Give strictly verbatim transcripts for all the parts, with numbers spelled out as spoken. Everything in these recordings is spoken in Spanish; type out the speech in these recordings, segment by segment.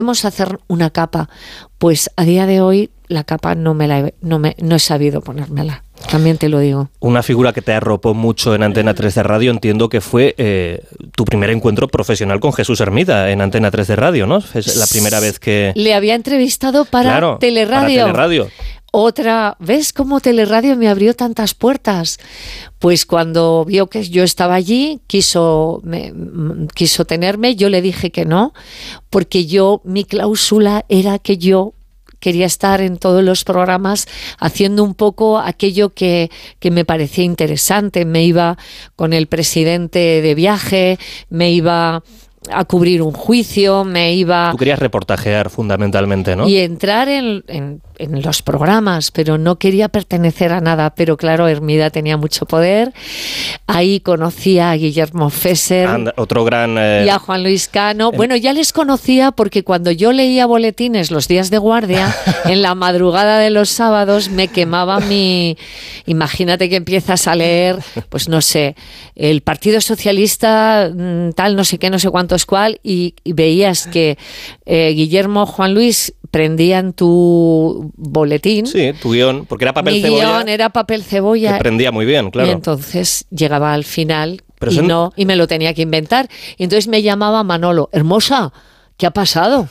Vamos a hacer una capa. Pues a día de hoy la capa no me la he, no me, no he sabido ponérmela. También te lo digo. Una figura que te arropó mucho en Antena tres de Radio, entiendo que fue eh, tu primer encuentro profesional con Jesús Hermida en Antena tres de Radio, ¿no? Es la primera vez que... Le había entrevistado para claro, Teleradio. Para Teleradio. Otra, ¿ves cómo Teleradio me abrió tantas puertas? Pues cuando vio que yo estaba allí, quiso, me, quiso tenerme, yo le dije que no, porque yo, mi cláusula era que yo quería estar en todos los programas haciendo un poco aquello que, que me parecía interesante. Me iba con el presidente de viaje, me iba a cubrir un juicio, me iba... Tú querías reportajear fundamentalmente, ¿no? Y entrar en, en, en los programas, pero no quería pertenecer a nada. Pero claro, Hermida tenía mucho poder. Ahí conocí a Guillermo Fesser. Anda, otro gran... Eh... Y a Juan Luis Cano. En... Bueno, ya les conocía porque cuando yo leía boletines los días de guardia, en la madrugada de los sábados me quemaba mi... Imagínate que empiezas a leer, pues no sé, el Partido Socialista, tal, no sé qué, no sé cuánto es cual, y, y veías que eh, Guillermo, Juan Luis prendían tu boletín. Sí, tu guión, porque era papel Mi cebolla. Mi guión era papel cebolla. Que prendía muy bien, claro. Y entonces llegaba al final Pero y, son... no, y me lo tenía que inventar. Y entonces me llamaba Manolo, hermosa, ¿qué ha pasado?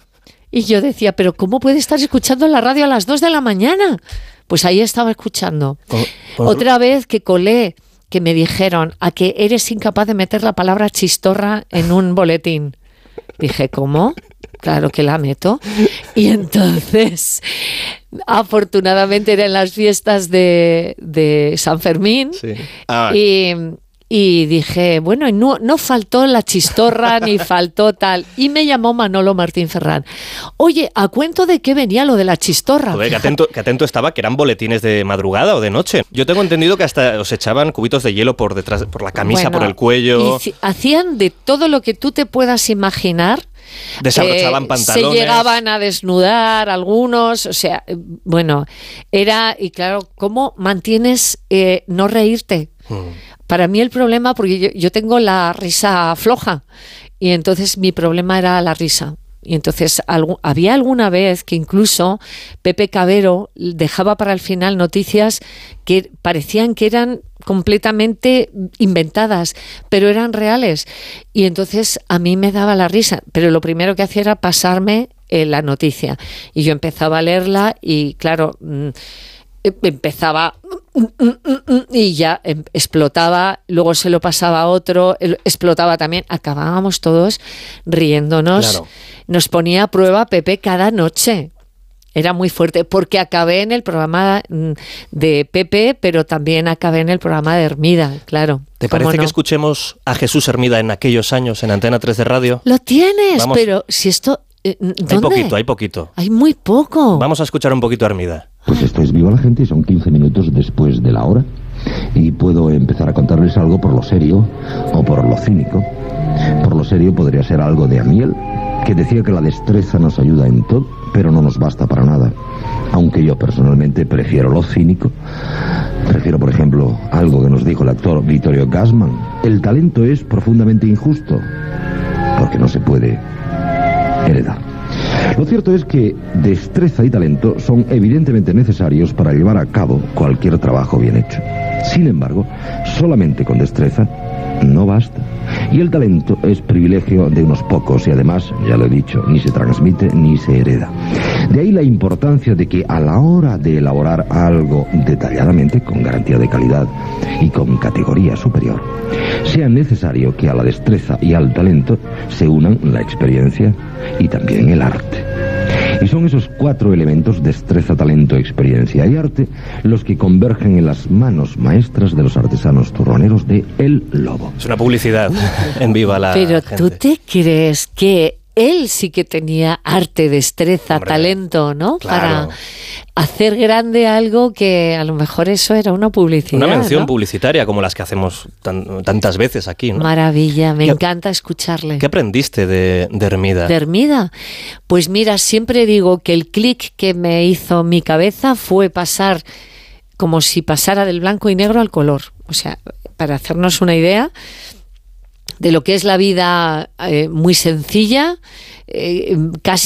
Y yo decía, pero ¿cómo puede estar escuchando la radio a las dos de la mañana? Pues ahí estaba escuchando. ¿Cómo? ¿Cómo? Otra vez que colé, que me dijeron a que eres incapaz de meter la palabra chistorra en un boletín. Dije, ¿cómo? Claro que la meto. Y entonces, afortunadamente eran las fiestas de, de San Fermín. Sí. Ah. Y, y dije, bueno, no, no faltó la chistorra ni faltó tal. Y me llamó Manolo Martín Ferrán. Oye, ¿a cuento de qué venía lo de la chistorra? Joder, que atento, que atento estaba, que eran boletines de madrugada o de noche. Yo tengo entendido que hasta os echaban cubitos de hielo por detrás, por la camisa, Bueno, por el cuello. Y si, hacían de todo lo que tú te puedas imaginar. Desabrochaban eh, pantalones. Se llegaban a desnudar algunos, o sea, bueno, era, y claro, ¿cómo mantienes eh, no reírte? Hmm. Para mí el problema, porque yo, yo tengo la risa floja, y entonces mi problema era la risa. Y entonces algo, había alguna vez que incluso Pepe Cabero dejaba para el final noticias que parecían que eran completamente inventadas, pero eran reales. Y entonces a mí me daba la risa, pero lo primero que hacía era pasarme eh, la noticia. Y yo empezaba a leerla y claro... Mmm, empezaba y ya explotaba, luego se lo pasaba a otro, explotaba también, acabábamos todos riéndonos. Claro. Nos ponía a prueba Pepe cada noche. Era muy fuerte, porque acabé en el programa de Pepe, pero también acabé en el programa de Hermida, claro. ¿Te parece no? que escuchemos a Jesús Hermida en aquellos años en Antena tres de Radio? Lo tienes, Vamos. Pero si esto... ¿Dónde? Hay poquito, hay poquito. Hay muy poco. Vamos a escuchar un poquito a Hermida. Pues esto es Viva la Gente, son quince minutos después de la hora y puedo empezar a contarles algo por lo serio o por lo cínico. Por lo serio podría ser algo de Amiel, que decía que la destreza nos ayuda en todo, pero no nos basta para nada. Aunque yo personalmente prefiero lo cínico. Prefiero, por ejemplo, algo que nos dijo el actor Vittorio Gassman. El talento es profundamente injusto, porque no se puede heredar. Lo cierto es que destreza y talento son evidentemente necesarios para llevar a cabo cualquier trabajo bien hecho. Sin embargo, solamente con destreza no basta. Y el talento es privilegio de unos pocos y además, ya lo he dicho, ni se transmite ni se hereda. De ahí la importancia de que a la hora de elaborar algo detalladamente, con garantía de calidad y con categoría superior, sea necesario que a la destreza y al talento se unan la experiencia y también el arte. Y son esos cuatro elementos, destreza, talento, experiencia y arte, los que convergen en las manos maestras de los artesanos turroneros de El Lobo. Es una publicidad en Viva la Pero Gente. ¿tú te crees que él sí que tenía arte, destreza, Hombre, talento, ¿no? Claro. Para hacer grande algo que a lo mejor eso era una publicidad. Una mención ¿no? publicitaria como las que hacemos tan, tantas veces aquí, ¿no? Maravilla, me ¿Qué, encanta escucharle. ¿Qué aprendiste de, de Hermida? ¿De Hermida? Pues mira, siempre digo que el clic que me hizo mi cabeza fue pasar como si pasara del blanco y negro al color. O sea, para hacernos una idea de lo que es la vida eh, muy sencilla, eh, casi